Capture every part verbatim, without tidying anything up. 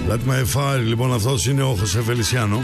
Let my fire, λοιπόν, αυτός είναι ο Χωσέ Φελισιάνο.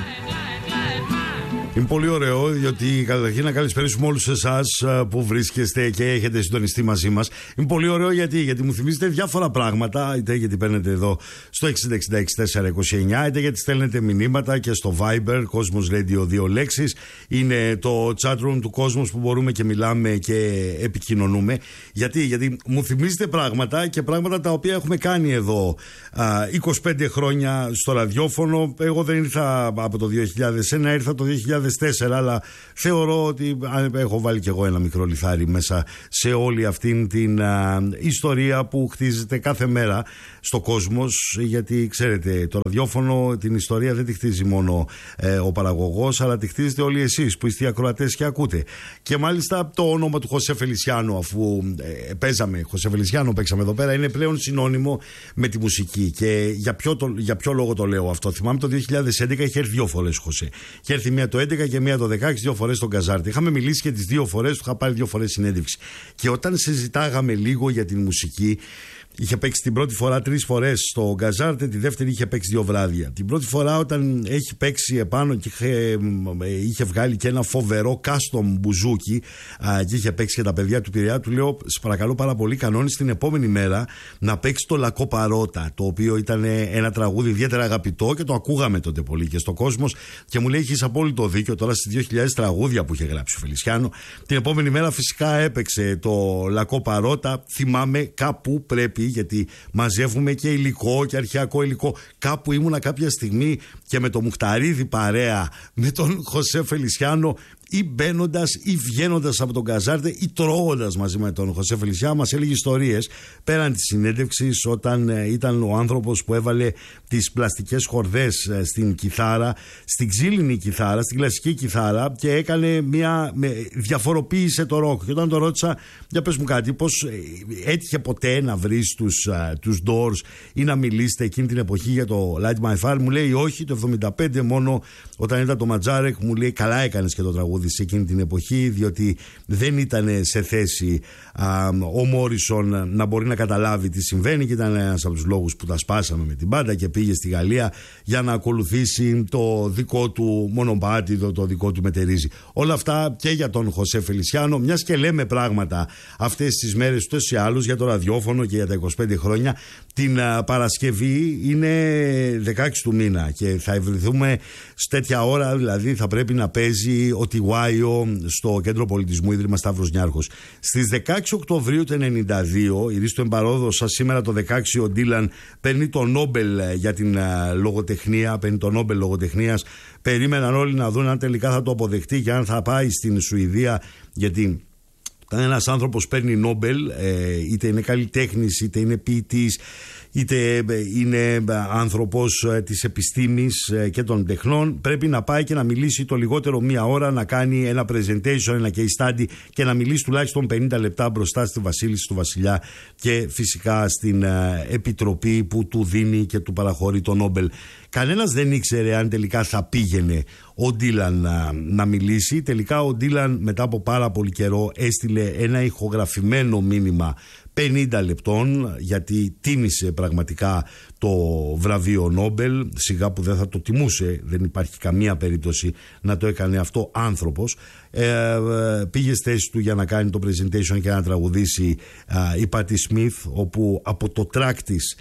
Είναι πολύ ωραίο, διότι καταρχήν να καλησπέρισουμε όλους εσάς που βρίσκεστε και έχετε συντονιστεί μαζί μας. Είναι πολύ ωραίο γιατί, γιατί μου θυμίζετε διάφορα πράγματα, είτε γιατί παίρνετε εδώ στο εξήντα εξήντα είκοσι τέσσερα είκοσι εννιά, είτε γιατί στέλνετε μηνύματα και στο Viber, Cosmos Radio δύο λέξεις. Είναι το chatroom του Cosmos που μπορούμε και μιλάμε και επικοινωνούμε. Γιατί, γιατί μου θυμίζετε πράγματα και πράγματα τα οποία έχουμε κάνει εδώ α, είκοσι πέντε χρόνια στο ραδιόφωνο. Εγώ δεν ήρθα από το δύο χιλιάδες ένα, ήρθα το δύο χιλιάδες τέσσερα, αλλά θεωρώ ότι έχω βάλει κι εγώ ένα μικρό λιθάρι μέσα σε όλη αυτήν την α, ιστορία που χτίζεται κάθε μέρα στο Κόσμος, γιατί ξέρετε, το ραδιόφωνο την ιστορία δεν τη χτίζει μόνο ε, ο παραγωγός, αλλά τη χτίζετε όλοι εσείς που είστε οι ακροατές και ακούτε. Και μάλιστα το όνομα του Χωσέ Φελισιάνο, αφού ε, παίζαμε Χωσέ Φελισιάνο, παίξαμε εδώ πέρα, είναι πλέον συνώνυμο με τη μουσική. Και για ποιο, το, για ποιο λόγο το λέω αυτό? Θυμάμαι το δύο χιλιάδες έντεκα είχε έρθει δύο φορές Χωσέ. Είχε έρθει μία το έντεκα και μία το δεκαέξι, δύο φορές στον Καζάρτη. Είχαμε μιλήσει και τις δύο φορές, του είχα πάρει δύο φορές συνέντευξη. Και όταν συζητάγαμε λίγο για την μουσική, είχε παίξει την πρώτη φορά τρεις φορές στο Γκαζάρτε, τη δεύτερη είχε παίξει δύο βράδια. Την πρώτη φορά όταν έχει παίξει επάνω και είχε, είχε βγάλει και ένα φοβερό custom μπουζούκι α, και είχε παίξει και τα παιδιά του Πειραιά, του λέω: σε παρακαλώ πάρα πολύ, κανόνισε την επόμενη μέρα να παίξει το Λακό Παρότα, το οποίο ήταν ένα τραγούδι ιδιαίτερα αγαπητό και το ακούγαμε τότε πολύ και στο Κόσμος. Και μου λέει: έχεις απόλυτο δίκιο, τώρα στις δύο χιλιάδες τραγούδια που είχε γράψει ο Φελισιάνο. Την επόμενη μέρα φυσικά έπαιξε το Λακό Παρότα. Θυμάμαι κάπου πρέπει, γιατί μαζεύουμε και υλικό και αρχαιακό υλικό. Κάπου ήμουνα κάποια στιγμή και με το Μουχταρίδη παρέα με τον Χωσέ Φελισιάνο, ή μπαίνοντας ή βγαίνοντας από τον Καζάρτε ή τρώγοντας μαζί με τον Χωσέ Φελισιάνο. Μας έλεγε ιστορίες πέραν της συνέντευξης, όταν ε, ήταν ο άνθρωπος που έβαλε τις πλαστικές χορδές ε, στην κιθάρα, στην ξύλινη κιθάρα, στην κλασική κιθάρα, και έκανε μια, με, διαφοροποίησε το ροκ. Και όταν το ρώτησα: για πες μου κάτι, πως ε, έτυχε ποτέ να βρεις τους, ε, τους Doors ή να μιλήσετε εκείνη την εποχή για το Light My Fire? Μου λέει: όχι, το εβδομήντα πέντε μόνο, όταν ήταν το Ματζάρεκ. Μου λέει: καλά έκανες και το τραγούδι σε εκείνη την εποχή, διότι δεν ήταν σε θέση α, ο Μόρισον να μπορεί να καταλάβει τι συμβαίνει, και ήταν ένας από τους λόγους που τα σπάσαμε με την μπάντα και πήγε στη Γαλλία για να ακολουθήσει το δικό του μονοπάτι, το, το δικό του μετερίζει. Όλα αυτά και για τον Χωσέ Φελισιάνο, μιας και λέμε πράγματα αυτές τις μέρες ούτως ή άλλως για το ραδιόφωνο και για τα είκοσι πέντε χρόνια. Την α, Παρασκευή είναι δεκαέξι του μήνα και θα βρεθούμε σε τέτοια ώρα, δηλαδή θα πρέπει να παίζει ο Τιγουάιο στο Κέντρο Πολιτισμού Ίδρυμα Σταύρος Νιάρχος. Στις δεκαέξι Οκτωβρίου του ενενήντα δύο, η Ρίστο Εμπαρόδοσα, σήμερα το δεκαέξι ο Ντίλαν παίρνει το Νόμπελ για την uh, λογοτεχνία, παίρνει το Νόμπελ λογοτεχνίας. Περίμεναν όλοι να δουν αν τελικά θα το αποδεχτεί και αν θα πάει στην Σουηδία, γιατί όταν ένας άνθρωπος παίρνει Νόμπελ, ε, είτε είναι καλλιτέχνης, είτε είναι ποιητής, είτε είναι άνθρωπος της επιστήμης και των τεχνών, πρέπει να πάει και να μιλήσει το λιγότερο μία ώρα, να κάνει ένα presentation, ένα case study και να μιλήσει τουλάχιστον πενήντα λεπτά μπροστά στη βασίλισσα του βασιλιά και φυσικά στην επιτροπή που του δίνει και του παραχωρεί το Νόμπελ. Κανένας δεν ήξερε αν τελικά θα πήγαινε ο Ντίλαν να, να μιλήσει. Τελικά ο Ντίλαν μετά από πάρα πολύ καιρό έστειλε ένα ηχογραφημένο μήνυμα πενήντα λεπτών, γιατί τίμησε πραγματικά το βραβείο Νόμπελ. Σιγά που δεν θα το τιμούσε, δεν υπάρχει καμία περίπτωση να το έκανε αυτό άνθρωπος. ε, Πήγε στη θέση του για να κάνει το presentation και να τραγουδήσει ε, η Πάτι Σμιθ, όπου από το track της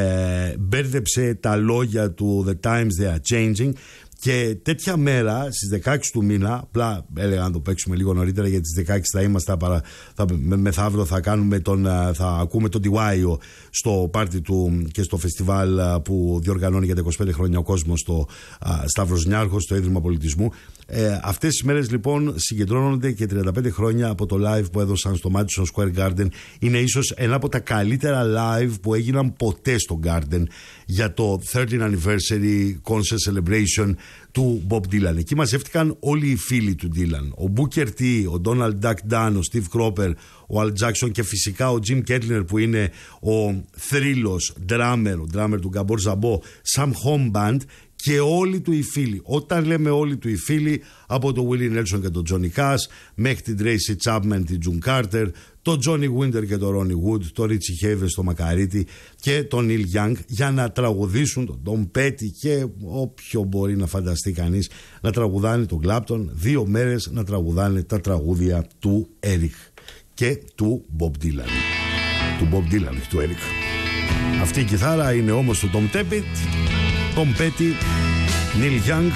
ε, μπέρδεψε τα λόγια του The Times They Are Changing. Και τέτοια μέρα, στις δεκαέξι του μήνα, απλά έλεγα να το παίξουμε λίγο νωρίτερα, γιατί στις δεκαέξι θα είμαστε, θα, θα, μεθαύριο θα, κάνουμε τον, θα ακούμε τον Τιγουάιο στο πάρτι του και στο φεστιβάλ που διοργανώνει για τα είκοσι πέντε χρόνια ο κόσμος στο Σταύρος Νιάρχος, στο Ίδρυμα Πολιτισμού. Ε, αυτές τις μέρες λοιπόν συγκεντρώνονται και τριάντα πέντε χρόνια από το live που έδωσαν στο Madison Square Garden. Είναι ίσως ένα από τα καλύτερα live που έγιναν ποτέ στο Garden για το thirtieth Anniversary Concert Celebration του Bob Dylan. Εκεί μαζεύτηκαν όλοι οι φίλοι του Dylan. Ο Booker T, ο Donald Duck Dunn, ο Steve Cropper, ο Al Jackson και φυσικά ο Jim Kettler, που είναι ο θρύλος drummer, ο drummer του Gabor Szabo, Sam Home Band. και όλοι του οι φίλοι. Όταν λέμε όλοι του οι φίλοι, από τον Willie Nelson και τον Johnny Cash μέχρι την Tracy Chapman, την June Carter, τον Johnny Winter και τον Ronnie Wood, τον Richie Havens, τον Μακαρίτη και τον Neil Young, για να τραγουδήσουν τον Tom Petty και όποιο μπορεί να φανταστεί κανείς να τραγουδάνε τον Clapton, δύο μέρες να τραγουδάνε τα τραγούδια του Eric και του Bob Dylan. Του Bob Dylan, του Eric. Αυτή η κιθάρα είναι όμως του Tom Petty, Tom Petty, Neil Young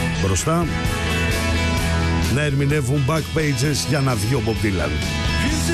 μπροστά να ερμηνεύουν back pages για να βγει ο Bob Dylan.